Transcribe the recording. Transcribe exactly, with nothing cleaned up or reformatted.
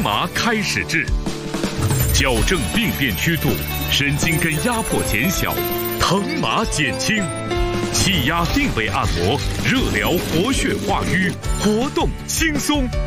麻开始治，矫正病变曲度，神经根压迫减小，疼麻减轻。气压定位按摩，热疗活血化瘀，活动轻松。